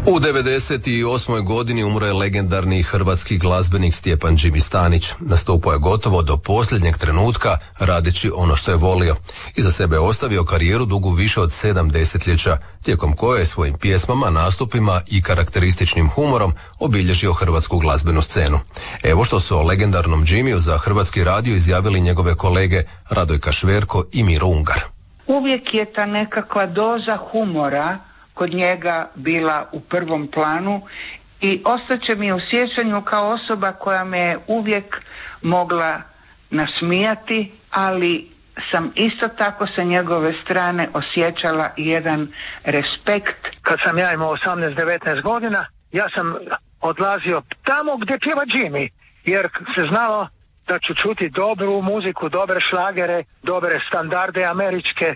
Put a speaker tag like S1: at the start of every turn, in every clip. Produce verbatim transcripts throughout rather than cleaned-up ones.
S1: U devedeset osmoj godini umro je legendarni hrvatski glazbenik Stjepan Jimmy Stanić. Nastupao je gotovo do posljednjeg trenutka radeći ono što je volio. Iza sebe je ostavio karijeru dugu više od sedam desetljeća, tijekom koje je svojim pjesmama, nastupima i karakterističnim humorom obilježio hrvatsku glazbenu scenu. Evo što su o legendarnom Jimmyu za Hrvatski radio izjavili njegove kolege Radojka Šverko i Miro Ungar.
S2: Uvijek je ta nekakva doza humora kod njega bila u prvom planu i ostaće mi u sjećanju kao osoba koja me je uvijek mogla nasmijati, ali sam isto tako sa njegove strane osjećala jedan respekt.
S3: Kad sam ja imao osamnaest devetnaest godina, ja sam odlazio tamo gdje pjeva Jimmy, jer se znalo da ću čuti dobru muziku, dobre šlagere, dobre standarde američke.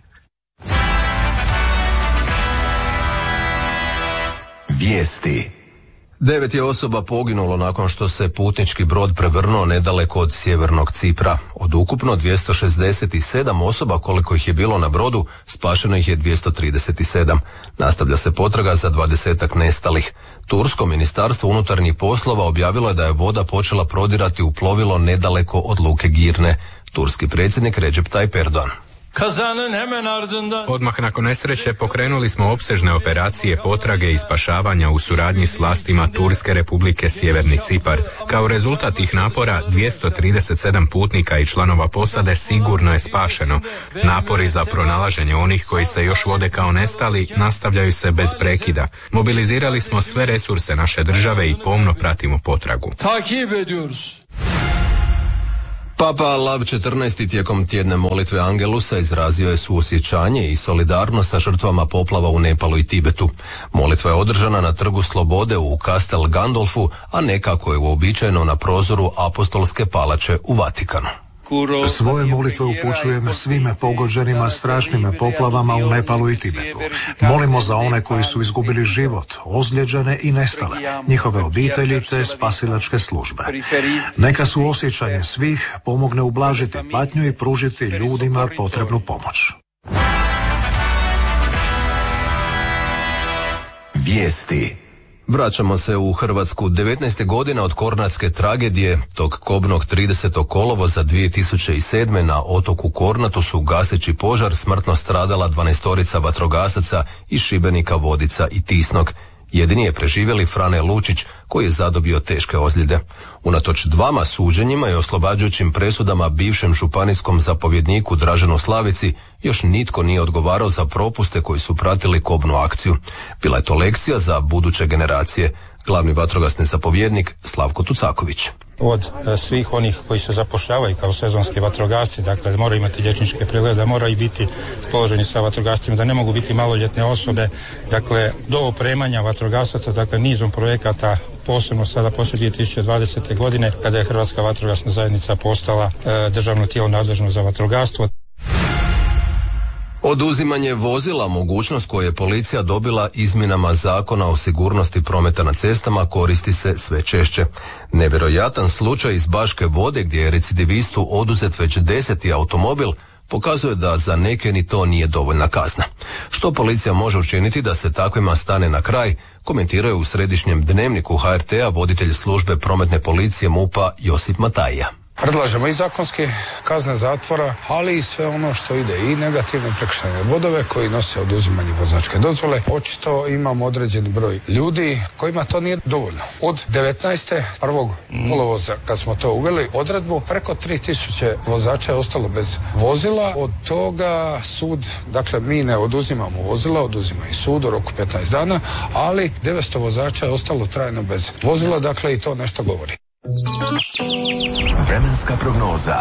S1: Vijesti. Devet je osoba poginulo nakon što se putnički brod prevrnuo nedaleko od sjevernog Cipra. Od ukupno dvjesto šezdeset sedam osoba koliko ih je bilo na brodu, spašeno ih je dvjesto trideset sedam. Nastavlja se potraga za dvadesetak nestalih. Tursko ministarstvo unutarnjih poslova objavilo je da je voda počela prodirati u plovilo nedaleko od luke Girne. Turski predsjednik Recep Tayyip Erdogan.
S4: Odmah nakon nesreće pokrenuli smo opsežne operacije potrage i spašavanja u suradnji s vlastima Turske Republike Sjeverni Cipar. Kao rezultat tih napora dvjesto trideset sedam putnika i članova posade sigurno je spašeno. Napori za pronalaženje onih koji se još vode kao nestali nastavljaju se bez prekida. Mobilizirali smo sve resurse naše države i pomno pratimo potragu.
S1: Papa Lav četrnaesti tijekom tjedne molitve Angelusa izrazio je suosjećanje i solidarnost sa žrtvama poplava u Nepalu i Tibetu. Molitva je održana na Trgu Slobode u Castel Gandolfu, a ne kako je uobičajeno na prozoru Apostolske palače u Vatikanu.
S5: Svoje molitve upućujem svime pogođenima strašnim poplavama u Nepalu i Tibetu. Molimo za one koji su izgubili život, ozlijeđene i nestale, njihove obitelji te spasilačke službe. Neka su osjećanje svih pomogne ublažiti patnju i pružiti ljudima potrebnu pomoć.
S1: Vijesti. Vraćamo se u Hrvatsku. devetnaeste godina od Kornatske tragedije, tog kobnog tridesetog kolovoza dvije tisuće sedme. na otoku Kornatu su gaseći požar smrtno stradala dvanaestorica vatrogasaca iz Šibenika, Vodica i Tisnog. Jedini je preživjeli Frane Lučić, koji je zadobio teške ozljede. Unatoč dvama suđenjima i oslobađajućim presudama bivšem županijskom zapovjedniku Draženu Slavici, još nitko nije odgovarao za propuste koji su pratili kobnu akciju. Bila je to lekcija za buduće generacije. Glavni vatrogasni zapovjednik Slavko Tucaković.
S6: Od e, svih onih koji se zapošljavaju kao sezonski vatrogasci, dakle moraju imati liječničke preglede, da moraju biti položeni sa vatrogascima, da ne mogu biti maloljetne osobe, dakle do opremanja vatrogasaca, dakle nizom projekata, posebno sada poslije dvije tisuće dvadesete. godine kada je Hrvatska vatrogasna zajednica postala e, državno tijelo nadležno za vatrogastvo.
S1: Oduzimanje vozila, mogućnost koju je policija dobila izmjenama Zakona o sigurnosti prometa na cestama, koristi se sve češće. Nevjerojatan slučaj iz Baške Vode gdje je recidivistu oduzet već deseti automobil pokazuje da za neke ni to nije dovoljna kazna. Što policija može učiniti da se takvima stane na kraj, komentiraju u središnjem dnevniku H R T-a voditelj službe prometne policije MUP-a Josip Matajija.
S7: Predlažemo i zakonske kazne zatvora, ali i sve ono što ide i negativne prekršajne bodove koji nose oduzimanje vozačke dozvole. Očito imamo određeni broj ljudi kojima to nije dovoljno. Od devetnaeste prvog kolovoza kad smo to uveli odredbu, preko tri tisuće vozača je ostalo bez vozila. Od toga sud, dakle mi ne oduzimamo vozila, oduzima i sud u roku petnaest dana, ali devetsto vozača je ostalo trajno bez vozila, dakle i to nešto govori.
S1: Vremenska prognoza.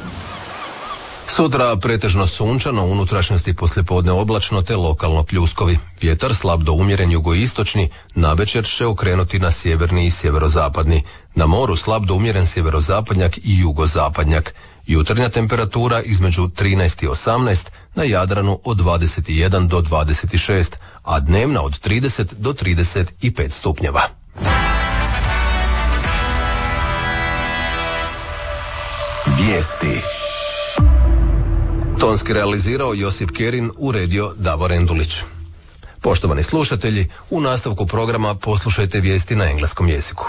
S1: Sutra pretežno sunčano, u unutrašnjosti poslijepodne oblačno te lokalno pljuskovi. Vjetar slab do umjeren jugoistočni, navečer će okrenuti na sjeverni i sjeverozapadni. Na moru slab do umjeren sjeverozapadnjak i jugozapadnjak. Jutarnja temperatura između trinaest i osamnaest, na Jadranu od dvadeset jedan do dvadeset šest, a dnevna od trideset do trideset pet stupnjeva. Vijesti. Tonski realizirao Josip Kerin, uredio Davor Endulić. Poštovani slušatelji, u nastavku programa poslušajte vijesti na engleskom jeziku.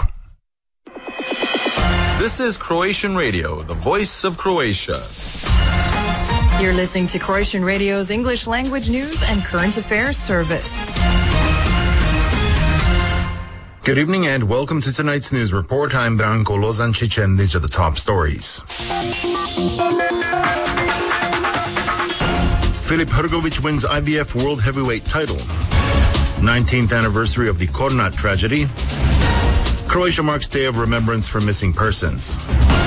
S8: This is Croatian Radio, the voice of Croatia.
S9: You're listening to Croatian Radio's English language news and current affairs service.
S10: Good evening and welcome to tonight's news report. I'm Branko Lozančić and these are the top stories. Filip Hrgović wins I B F World Heavyweight title. nineteenth anniversary of the Kornat tragedy. Croatia marks Day of Remembrance for Missing Persons.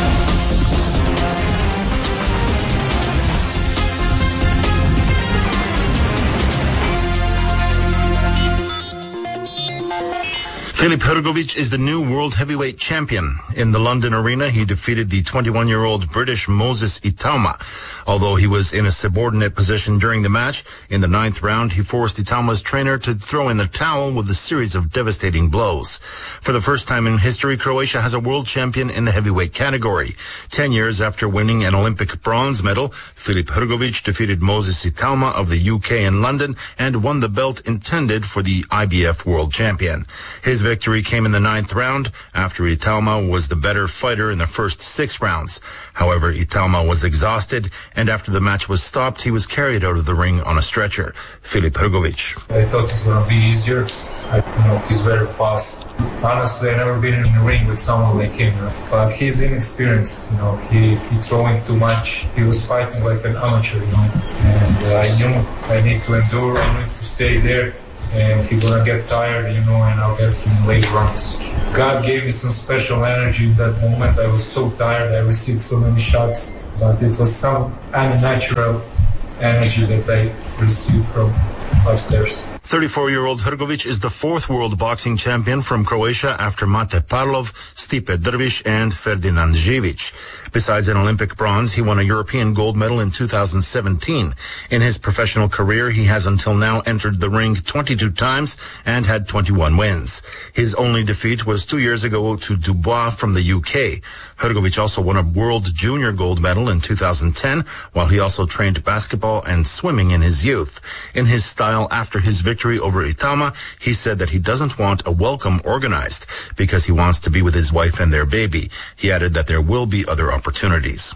S10: Filip Hrgović is the new world heavyweight champion. In the London arena, he defeated the twenty-one-year-old British Moses Itauma. Although he was in a subordinate position during the match, in the ninth round, he forced Itauma's trainer to throw in the towel with a series of devastating blows. For the first time in history, Croatia has a world champion in the heavyweight category. Ten years after winning an Olympic bronze medal, Filip Hrgović defeated Moses Itauma of the U K in London and won the belt intended for the I B F world champion. His victory came in the ninth round after Itauma was the better fighter in the first six rounds. However, Itauma was exhausted, and after the match was stopped, he was carried out of the ring on a stretcher. Filip Hrgović.
S11: I thought it's going to be easier. I, you know, he's very fast. Honestly, I've never been in a ring with someone like him, you know? But he's inexperienced. You know, he he throwing too much. He was fighting like an amateur, you know. And uh, I knew I need to endure. I need to stay there. And he's gonna get tired, you know, and I'll get him late runs. God gave me some special energy in that moment. I was so tired. I received so many shots, but it was some unnatural energy that I received from upstairs.
S10: thirty-four-year-old Hrgović is the fourth world boxing champion from Croatia after Mate Parlov, Stipe Drviš, and Ferdinand Živić. Besides an Olympic bronze, he won a European gold medal in two thousand seventeen. In his professional career, he has until now entered the ring twenty-two times and had twenty-one wins. His only defeat was two years ago to Dubois from the U K. Hrgović also won a world junior gold medal in two thousand ten, while he also trained basketball and swimming in his youth. In his style after his victory over Itauma, he said that he doesn't want a welcome organized because he wants to be with his wife and their baby. He added that there will be other opportunities.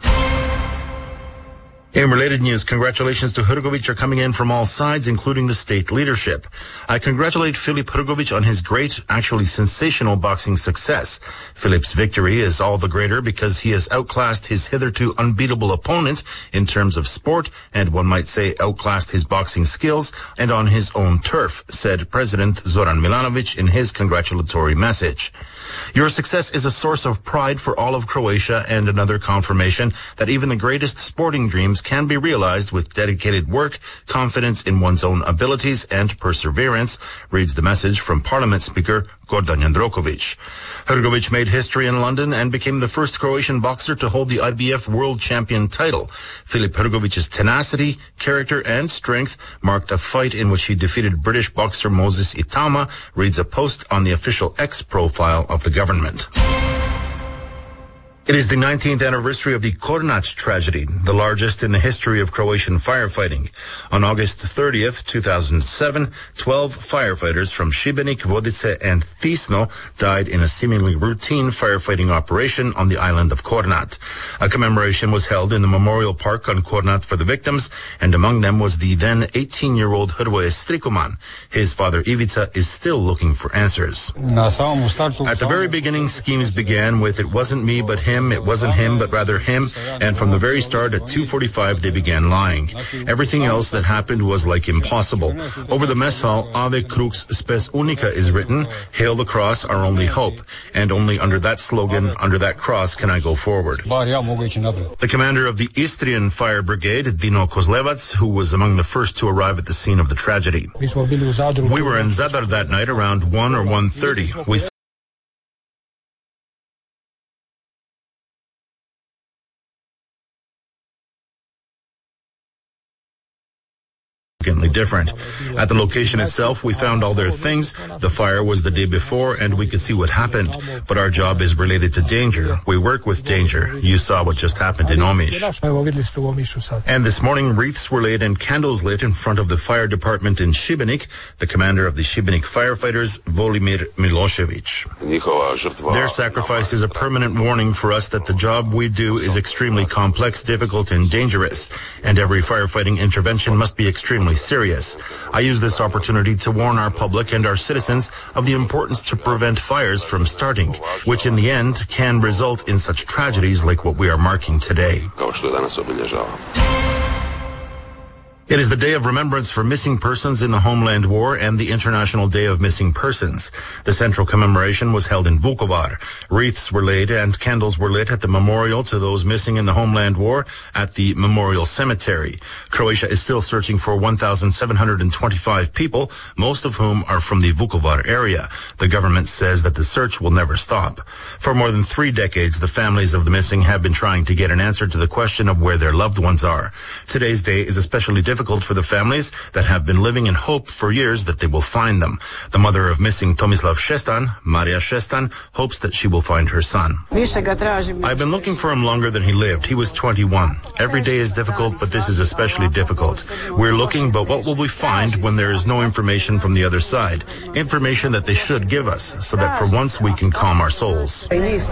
S10: In related news, congratulations to Hrgović are coming in from all sides, including the state leadership. I congratulate Filip Hrgović on his great, actually sensational boxing success. Filip's victory is all the greater because he has outclassed his hitherto unbeatable opponent in terms of sport, and one might say outclassed his boxing skills, and on his own turf, said President Zoran Milanovic in his congratulatory message. Your success is a source of pride for all of Croatia and another confirmation that even the greatest sporting dreams can be realized with dedicated work, confidence in one's own abilities, and perseverance, reads the message from Parliament Speaker Gordan Jandrokovic. Hrgović made history in London and became the first Croatian boxer to hold the I B F World Champion title. Filip Hrgovic's tenacity, character, and strength marked a fight in which he defeated British boxer Moses Itauma, reads a post on the official X profile of the government. It is the nineteenth anniversary of the Kornat tragedy, the largest in the history of Croatian firefighting. On August thirtieth, two thousand seven, twelve firefighters from Šibenik, Vodice, and Tisno died in a seemingly routine firefighting operation on the island of Kornat. A commemoration was held in the Memorial Park on Kornat for the victims, and among them was the then eighteen-year-old Hrvoje Strikuman. His father Ivica is still looking for answers. At the very beginning, schemes began with "it wasn't me but him, it wasn't him but rather him," and from the very start at two forty-five they began lying. Everything else that happened was like impossible. Over the mess hall, Ave Crux Spes Unica is written, "Hail the cross, our only hope," and only under that slogan, under that cross, can I go forward. The commander of the Istrian Fire Brigade, Dino Kozlevac, who was among the first to arrive at the scene of the tragedy. "We were in Zadar that night around one or one thirty. We certainly different. At the location itself, we found all their things. The fire was the day before, and we could see what happened. But our job is related to danger. We work with danger. You saw what just happened in Omiš. And this morning, wreaths were laid and candles lit in front of the fire department in Šibenik, the commander of the Šibenik firefighters, Volimir Milošević. Their sacrifice is a permanent warning for us that the job we do is extremely complex, difficult, and dangerous, and every firefighting intervention must be extremely serious. I use this opportunity to warn our public and our citizens of the importance to prevent fires from starting, which in the end can result in such tragedies like what we are marking today. It is the Day of Remembrance for Missing Persons in the Homeland War and the International Day of Missing Persons. The central commemoration was held in Vukovar. Wreaths were laid and candles were lit at the memorial to those missing in the Homeland War at the Memorial Cemetery. Croatia is still searching for one thousand seven hundred twenty-five people, most of whom are from the Vukovar area. The government says that the search will never stop. For more than three decades, the families of the missing have been trying to get an answer to the question of where their loved ones are. Today's day is especially difficult difficult for the families that have been living in hope for years that they will find them. The mother of missing Tomislav Šestan, Maria Šestan, hopes that she will find her son. I've been looking for him longer than he lived. He was twenty-one. Every day is difficult, but this is especially difficult. We're looking, but what will we find when there is no information from the other side? Information that they should give us, so that for once we can calm our souls.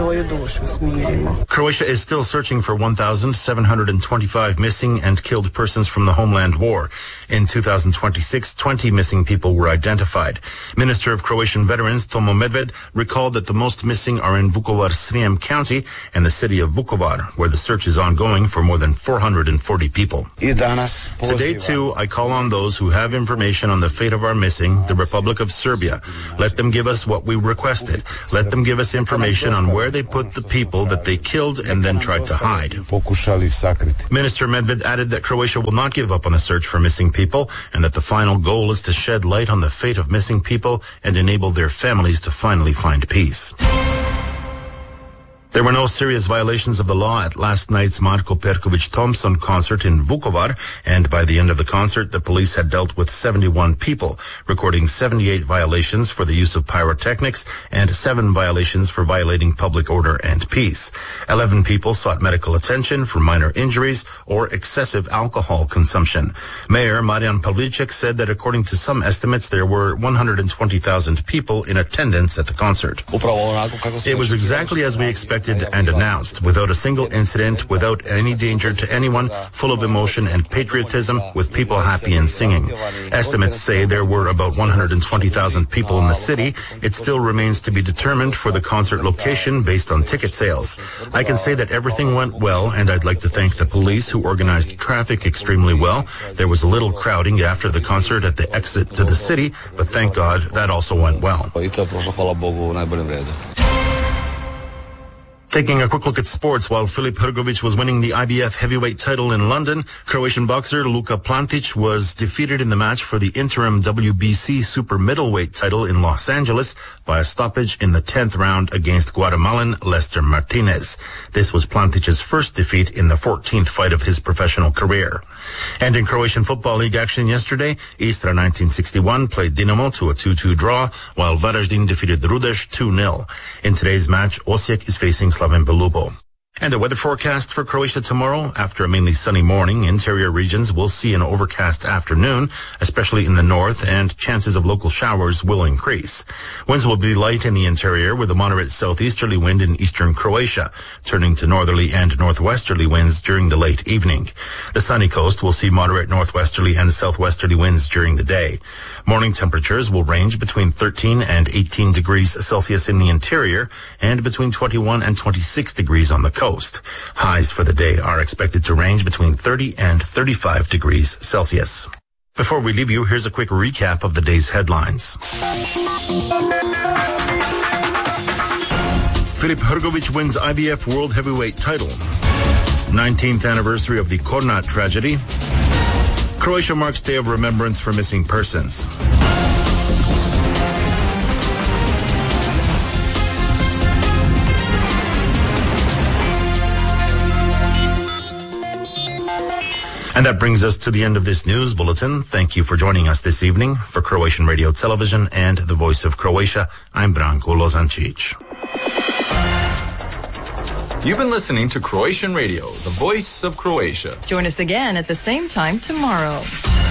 S10: Croatia is still searching for one thousand seven hundred twenty-five missing and killed persons from the Homeland War. In two thousand twenty-six, twenty missing people were identified. Minister of Croatian Veterans Tomo Medved recalled that the most missing are in Vukovar-Srijem County and the city of Vukovar, where the search is ongoing for more than four hundred forty people. Today, too, I call on those who have information on the fate of our missing, the Republic of Serbia. Let them give us what we requested. Let them give us information on where they put the people that they killed and then tried to hide. Minister Medved added that Croatia will not give up on the search for missing people and that the final goal is to shed light on the fate of missing people and enable their families to finally find peace. There were no serious violations of the law at last night's Marko Perković Thompson concert in Vukovar, and by the end of the concert, the police had dealt with seventy-one people, recording seventy-eight violations for the use of pyrotechnics and seven violations for violating public order and peace. Eleven people sought medical attention for minor injuries or excessive alcohol consumption. Mayor Marian Pavlicek said that according to some estimates, there were one hundred twenty thousand people in attendance at the concert. It was exactly as we expected and announced, without a single incident, without any danger to anyone, full of emotion and patriotism, with people happy and singing. Estimates say there were about one hundred twenty thousand people in the city. It still remains to be determined for the concert location based on ticket sales. I can say that everything went well, and I'd like to thank the police who organized traffic extremely well. There was a little crowding after the concert at the exit to the city, but thank God that also went well. Taking a quick look at sports, while Filip Hrgović was winning the I B F heavyweight title in London, Croatian boxer Luka Plantic was defeated in the match for the interim W B C super middleweight title in Los Angeles by a stoppage in the tenth round against Guatemalan Lester Martinez. This was Plantic's first defeat in the fourteenth fight of his professional career. And in Croatian Football League action yesterday, Istra nineteen sixty-one played Dinamo to a two two draw, while Varaždin defeated Rudeš two nil. In today's match, Osijek is facing Slaven Belupo. And the weather forecast for Croatia tomorrow. After a mainly sunny morning, interior regions will see an overcast afternoon, especially in the north, and chances of local showers will increase. Winds will be light in the interior with a moderate southeasterly wind in eastern Croatia, turning to northerly and northwesterly winds during the late evening. The sunny coast will see moderate northwesterly and southwesterly winds during the day. Morning temperatures will range between thirteen and eighteen degrees Celsius in the interior and between twenty-one and twenty-six degrees on the coast. Highs for the day are expected to range between thirty and thirty-five degrees Celsius. Before we leave you, here's a quick recap of the day's headlines. Filip Hrgović wins I B F World Heavyweight title. nineteenth anniversary of the Kornat tragedy. Croatia marks Day of Remembrance for Missing Persons. And that brings us to the end of this news bulletin. Thank you for joining us this evening. For Croatian Radio Television and the Voice of Croatia, I'm Branko Lozancic.
S8: You've been listening to Croatian Radio, the Voice of Croatia.
S9: Join us again at the same time tomorrow.